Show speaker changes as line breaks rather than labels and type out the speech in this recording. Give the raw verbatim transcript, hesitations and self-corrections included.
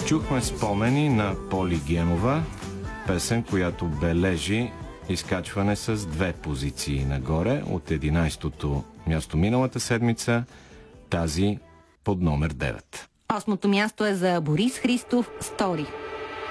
Чухме спомени на Поли Генова, песен, която бележи изкачване с две позиции нагоре, от единайсетото място миналата седмица, тази под номер девет.
Осмото място е за Борис Христов «Стори».